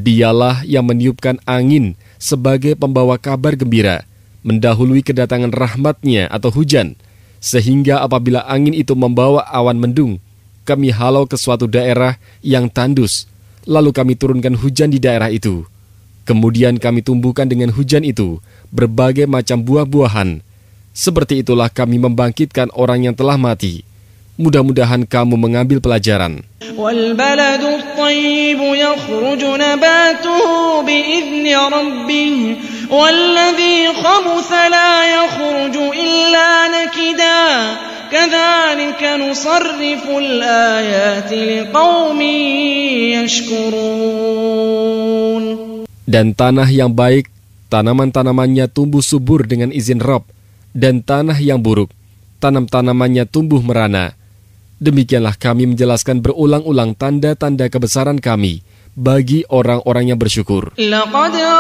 Dialah yang meniupkan angin sebagai pembawa kabar gembira, mendahului kedatangan rahmat-Nya atau hujan, sehingga apabila angin itu membawa awan mendung, kami halau ke suatu daerah yang tandus, lalu kami turunkan hujan di daerah itu. Kemudian kami tumbuhkan dengan hujan itu berbagai macam buah-buahan. Seperti itulah kami membangkitkan orang yang telah mati. Mudah-mudahan kamu mengambil pelajaran. وَالْبَلَدُ الطَّيِّبُ يَخْرُجُ نَبَاتُهُ بِإِذْنِ رَبِّهِ وَالَّذِي خَبُثَ لَا يَخْرُجُ إِلَّا نَكِدًا كَذَلِكَ نُصَرِّفُ الْآيَاتِ لِقَوْمٍ يَشْكُرُونَ. Dan tanah yang baik, tanaman-tanamannya tumbuh subur dengan izin Rabb, dan tanah yang buruk, tanam-tanamannya tumbuh merana. Demikianlah kami menjelaskan berulang-ulang tanda-tanda kebesaran kami bagi orang-orang yang bersyukur.